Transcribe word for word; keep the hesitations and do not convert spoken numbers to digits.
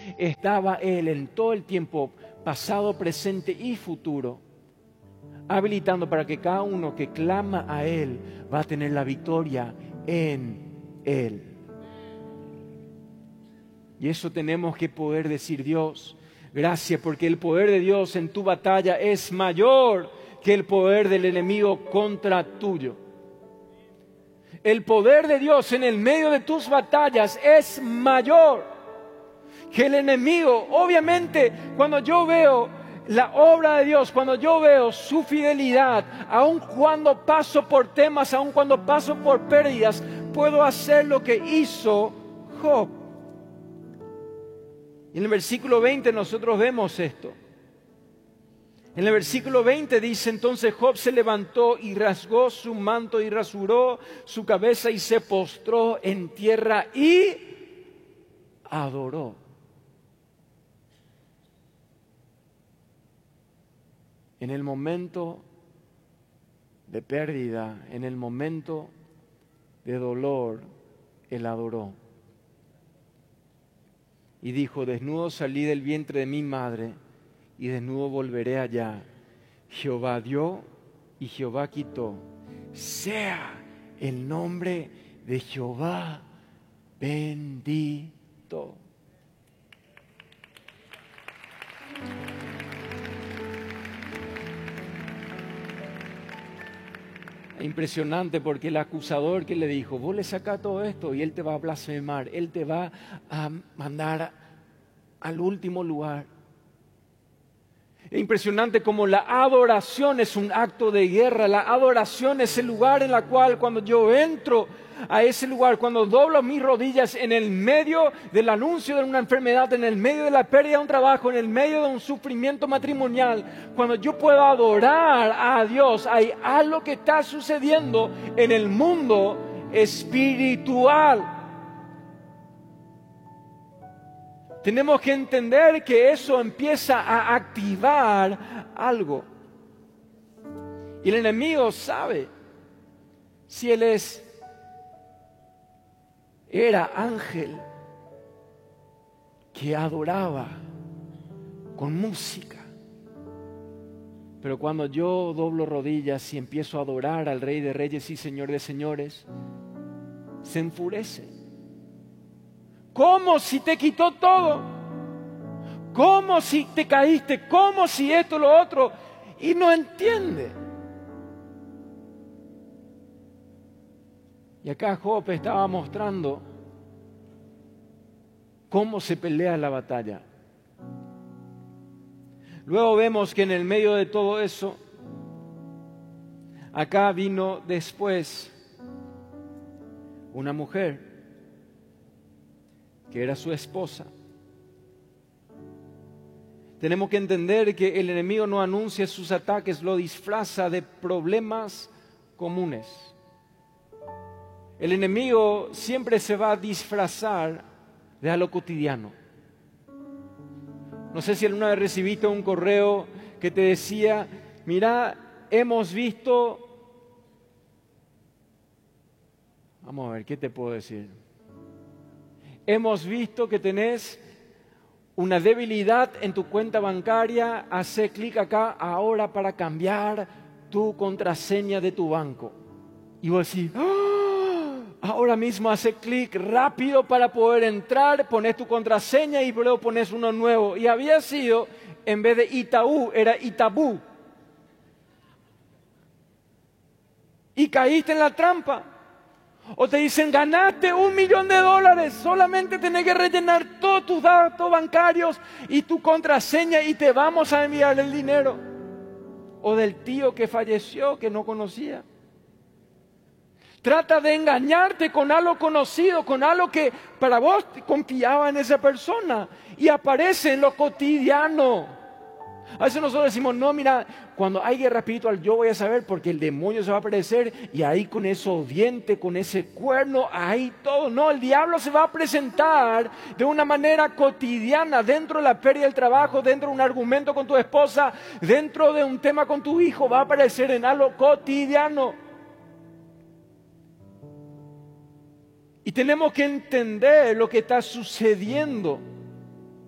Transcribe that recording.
estaba Él en todo el tiempo, pasado, presente y futuro, habilitando para que cada uno que clama a Él va a tener la victoria en Él. Y eso tenemos que poder decir: Dios, gracias, porque el poder de Dios en tu batalla es mayor que el poder del enemigo contra tuyo. El poder de Dios en el medio de tus batallas es mayor que el enemigo. Obviamente, cuando yo veo la obra de Dios, cuando yo veo su fidelidad, aun cuando paso por temas, aun cuando paso por pérdidas, puedo hacer lo que hizo Job. Y en el versículo veinte nosotros vemos esto. En el versículo veinte dice: entonces Job se levantó y rasgó su manto y rasuró su cabeza y se postró en tierra y adoró. En el momento de pérdida, en el momento de dolor, él adoró. Y dijo: desnudo salí del vientre de mi madre, y desnudo volveré allá. Jehová dio y Jehová quitó. Sea el nombre de Jehová bendito. Impresionante, porque el acusador que le dijo: vos le sacás todo esto y él te va a blasfemar, él te va a mandar al último lugar. Es impresionante como la adoración es un acto de guerra. La adoración es el lugar en el cual, cuando yo entro a ese lugar, cuando doblo mis rodillas en el medio del anuncio de una enfermedad, en el medio de la pérdida de un trabajo, en el medio de un sufrimiento matrimonial, cuando yo puedo adorar a Dios, hay algo que está sucediendo en el mundo espiritual. Tenemos que entender que eso empieza a activar algo. Y el enemigo sabe si él es, era ángel que adoraba con música. Pero cuando yo doblo rodillas y empiezo a adorar al Rey de Reyes y Señor de Señores, se enfurece. ¿Cómo si te quitó todo? ¿Cómo si te caíste? ¿Cómo si esto, lo otro? Y no entiende. Y acá Job estaba mostrando cómo se pelea la batalla. Luego vemos que en el medio de todo eso, acá vino después una mujer que era su esposa. Tenemos que entender que el enemigo no anuncia sus ataques, lo disfraza de problemas comunes. El enemigo siempre se va a disfrazar de algo cotidiano. No sé si alguna vez recibiste un correo que te decía: mira, hemos visto... Vamos a ver, ¿qué te puedo decir? Hemos visto que tenés una debilidad en tu cuenta bancaria. Hacé clic acá ahora para cambiar tu contraseña de tu banco. Y vos decís: ¡oh! Ahora mismo hace clic rápido para poder entrar, pones tu contraseña y luego pones uno nuevo. Y había sido, en vez de Itaú, era Itabú. Y caíste en la trampa. O te dicen: ganaste un millón de dólares, solamente tenés que rellenar todos tus datos bancarios y tu contraseña y te vamos a enviar el dinero. O del tío que falleció, que no conocía. Trata de engañarte con algo conocido, con algo que para vos confiaba en esa persona. Y aparece en lo cotidiano. A veces nosotros decimos: no, mira, cuando hay guerra espiritual yo voy a saber, porque el demonio se va a aparecer y ahí con esos dientes, con ese cuerno, ahí todo. No, el diablo se va a presentar de una manera cotidiana, dentro de la pérdida del trabajo, dentro de un argumento con tu esposa, dentro de un tema con tu hijo, va a aparecer en algo cotidiano. Y tenemos que entender lo que está sucediendo.